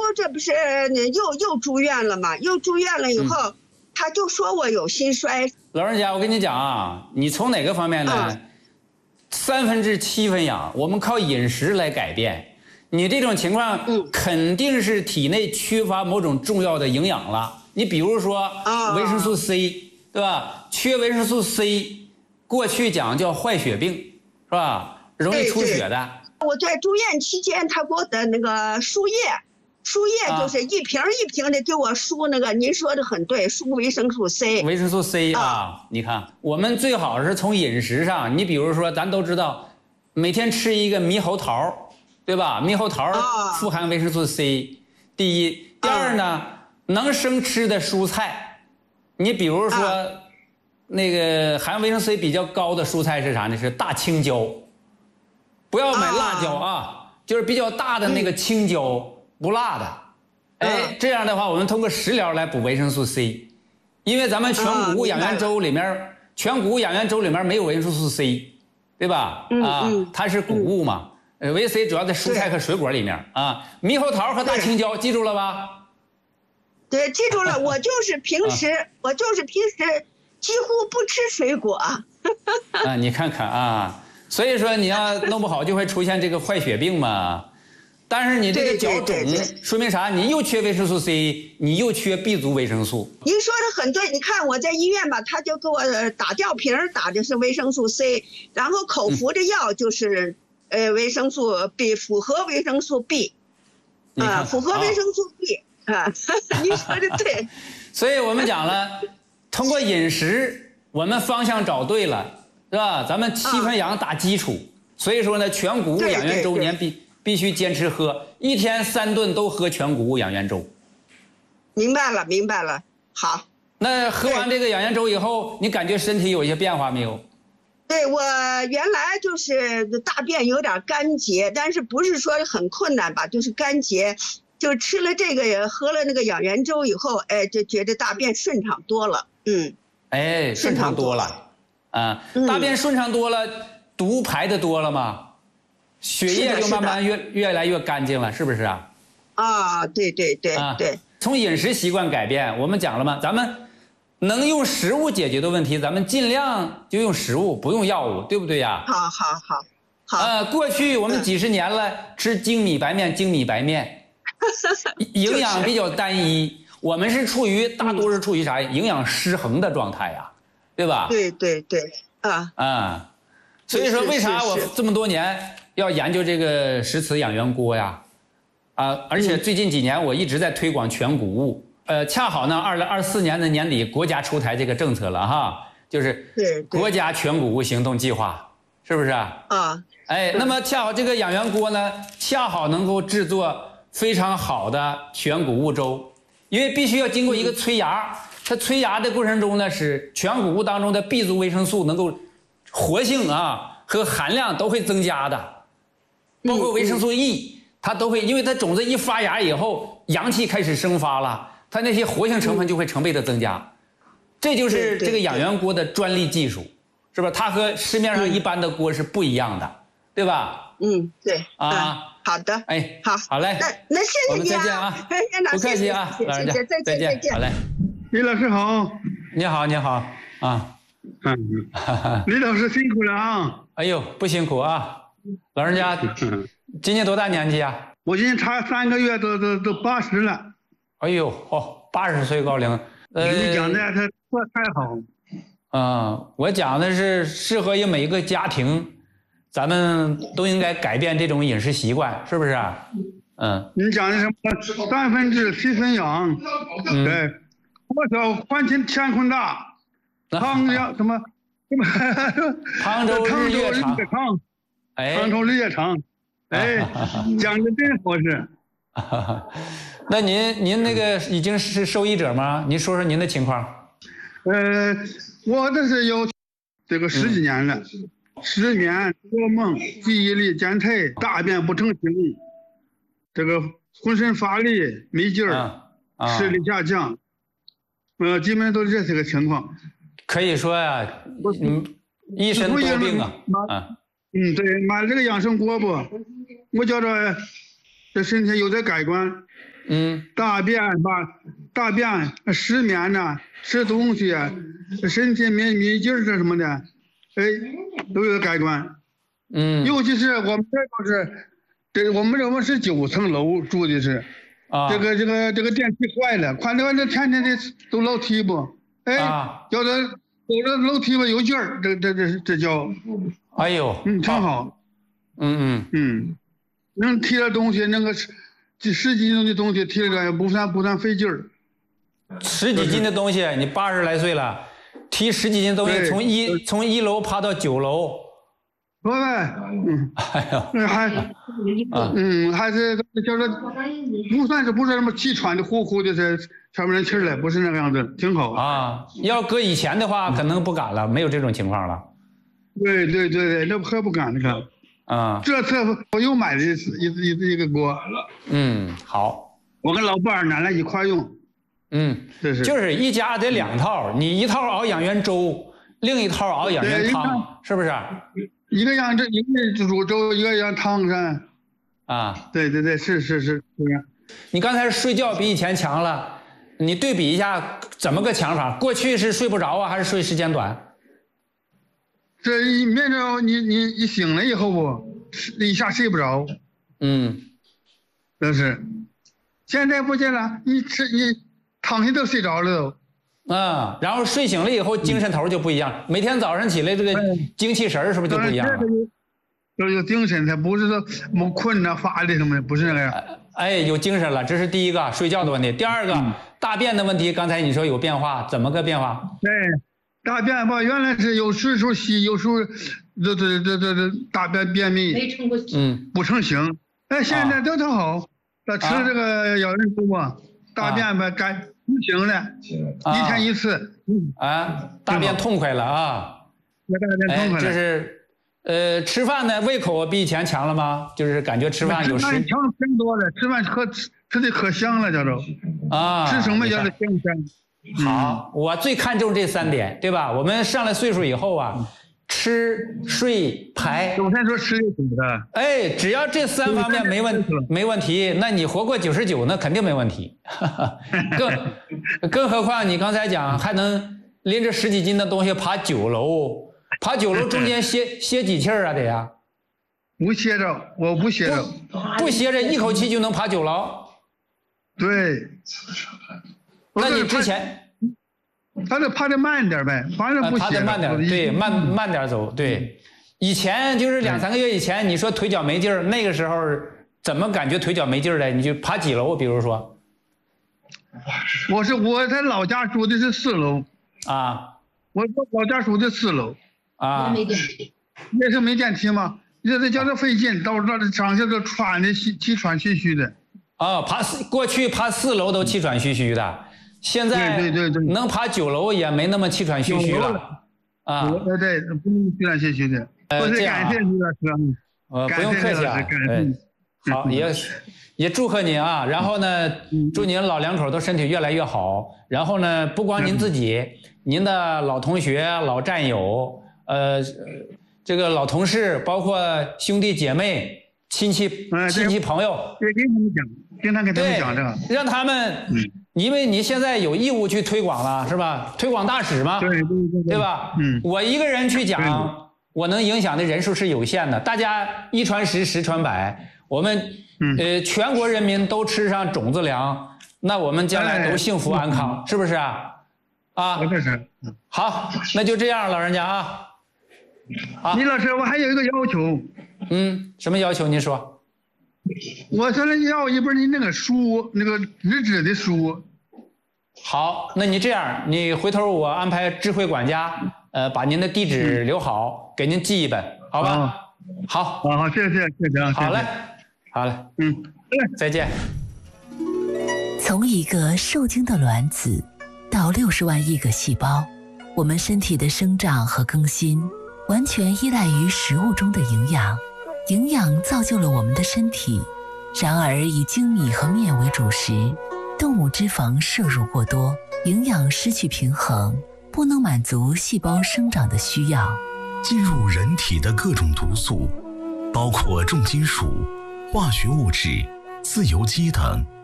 这不是又住院了吗？又住院了以后，他就说我有心衰。 老人家，我跟你讲啊，你从哪个方面呢？7/3分养，我们靠饮食来改变。你这种情况，肯定是体内缺乏某种重要的营养了。你比如说维生素 C，对吧？缺维生素 C， 过去讲叫坏血病，是吧？容易出血的。 我在住院期间，他给我的那个输液就是一瓶一瓶的给我输那个，您说的很对，输维生素 C。 维生素 C 啊，你看，我们最好是从饮食上，你比如说，咱都知道，每天吃一个猕猴桃，对吧？猕猴桃富含维生素 C， 第一，第二呢，能生吃的蔬菜，你比如说，那个含维生素 C 比较高的蔬菜是啥呢？是大青椒，不要买辣椒啊，就是比较大的那个青椒。不辣的，这样的话，我们通过食疗来补维生素 C， 因为咱们全谷物养元粥里面，没有维生素 C， 对吧？它是谷物嘛，维 C 主要在蔬菜和水果里面啊。猕猴桃和大青椒，记住了吧？ 对，记住了。我就是平时几乎不吃水果。 你看看啊，所以说你要弄不好就会出现这个坏血病嘛。但是你这个脚肿，说明啥？你又缺维生素 C， 你又缺 B 族维生素。 您说的很对，你看我在医院吧，他就给我打吊瓶，打的是维生素 C， 然后口服的药就是维生素 B， 复合维生素 B， 复合维生素 B 您说的对。 所以我们讲了，通过饮食，我们方向找对了，是吧？咱们7分养打基础，所以说呢，全谷物养元粥年必须坚持喝，1天3顿都喝全谷物养元粥。 明白了。好， 那喝完这个养元粥以后，你感觉身体有一些变化没有？ 对，我原来就是大便有点干结，但是不是说很困难吧，就是干结。就吃了这个，喝了那个养元粥以后，就觉得大便顺畅多了。 顺畅多了啊，大便顺畅多了，毒排的多了吗？血液就慢慢越来越干净了，是不是啊？ 对。 从饮食习惯改变，我们讲了吗？咱们能用食物解决的问题，咱们尽量就用食物，不用药物，对不对呀？ 好。 过去我们几十年了，吃精米白面，营养比较单一，我们是大多是处于啥？营养失衡的状态呀，对吧？ 对。 所以说为啥我这么多年要研究这个石瓷养元锅呀？而且最近几年我一直在推广全谷物。恰好呢，2024年的年底，国家出台这个政策了哈，就是国家全谷物行动计划，是不是啊？那么恰好这个养元锅呢，恰好能够制作非常好的全谷物粥，因为必须要经过一个催芽，它催芽的过程中呢，使全谷物当中的 B 族维生素能够活性和含量都会增加的，包括维生素 E， 它都会，因为它种子一发芽以后，阳气开始生发了，它那些活性成分就会成倍的增加，这就是这个养元锅的专利技术，是吧？它和市面上一般的锅是不一样的，对吧？ 对好的， 好嘞， 那谢谢你我们再见啊，不客气啊，老人家，再见，好嘞， 李老师好， 你好啊。 李老师辛苦了啊！ 哎呦，不辛苦啊，老人家，今年多大年纪啊？ 我今年差3个月都80了。 哎呦，80岁高龄。 你讲的他说太好。 我讲的是适合于每一个家庭，咱们都应该改变这种饮食习惯，是不是啊？ 你讲的什么7分养？对，多少欢庆乾坤大。杭州日月长，杭州日月长，讲的真好是。 那您那个已经是受益者吗？您说说您的情况。 我这是有这个10几年了，失眠、做梦、记忆力减退、大便不成形，这个浑身乏力、没劲儿、视力下降，基本上都是这些个情况。 可以说呀，一身多病啊。 对，买这个养生锅不，我觉着这身体有点改观， 大便失眠呐，吃东西啊，身体没劲儿什么的，哎，都有改观。尤其是我们是9层楼住的是，这个电梯坏了，快这天天的走楼梯不，哎，叫他走着楼梯吧有劲儿，这叫， 哎呦， 挺好，能提点东西，那个10几斤的东西提了不算费劲儿。 10几斤的东西，你80来岁了，提10几斤东西，从1楼爬到9楼。 说呗，还是叫做不是什么气喘的呼的是喘不上气来，不是那个样子，挺好啊。要搁以前的话，可能不敢了，没有这种情况了。 对，那可不敢了。这次我又买了一个锅。 好， 我跟老伴拿来一块用。 就是一家得2套，你一套熬养元粥，另一套熬养元汤，是不是？ 一个煮粥，一个养汤噻。对，是这样。 你刚才睡觉比以前强了，你对比一下怎么个强法？过去是睡不着啊，还是睡时间短？ 这一你醒了以后不，一下睡不着。这是。现在不行了，你躺下都睡着了都。 然后睡醒了以后精神头就不一样，每天早上起来这个精气神是不是就不一样了？ 有精神，他不是说困啊乏的什么的，不是那个样。 有精神了，这是第一个睡觉的问题。第二个大便的问题，刚才你说有变化，怎么个变化？ 对，大便吧，原来是有时候稀，有时候这大便秘，不成形。现在都挺好，他吃这个养元粥啊，大便吧不行了，1天1次。 大便痛快了啊！ 大便痛快了。 这是吃饭呢，胃口比以前强了吗？就是感觉吃饭有强挺多了，吃饭吃的可香了，叫做吃什么叫做香。 好，我最看重这3点，对吧？我们上了岁数以后啊，吃睡排， 有天说吃就行的。 只要这3方面没问题，那你活过99那肯定没问题。更何况你刚才讲还能拎着10几斤的东西爬9楼，爬9楼中间歇几气儿啊得呀？ 不歇着，我不歇着， 不歇着一口气就能爬9楼。 对。 那你之前？ 他得爬得慢点呗，反正不歇。 爬得慢点，对，慢点走，对。以前就是2、3个月以前，你说腿脚没劲儿，那个时候怎么感觉腿脚没劲儿的？你就爬几楼？比如说， 我在老家住的是4楼我老家住的4楼那是没电梯吗？这叫他费劲，到这上去都气喘吁吁的。 过去爬4楼都气喘吁吁的。现在能爬9楼也没那么气喘吁吁了对，不能气喘吁吁的。感谢你老师， 不用客气啊。好，也祝贺您啊。然后呢，祝您老2口都身体越来越好。然后呢，不光您自己，您的老同学、老战友，这个老同事，包括兄弟姐妹、亲戚朋友， 经常给他们讲这个， 让他们。因为你现在有义务去推广了，是吧？推广大使嘛，对吧？我一个人去讲，我能影响的人数是有限的。大家1传10，10传100，我们全国人民都吃上种子粮，那我们将来都幸福安康，是不是啊？好，那就这样，老人家啊。好， 李老师，我还有一个要求。 什么要求？您说。 我现在要一本你那个书，那个日志的书。 好，那你这样，你回头我安排智慧管家，把您的地址留好，给您寄一本，好吧？好， 谢谢。 好嘞，再见。 从一个受精的卵子到60万亿个细胞，我们身体的生长和更新完全依赖于食物中的营养。营养造就了我们的身体，然而以精米和面为主食，动物脂肪摄入过多，营养失去平衡，不能满足细胞生长的需要。 进入人体的各种毒素，包括重金属、化学物质、自由基等，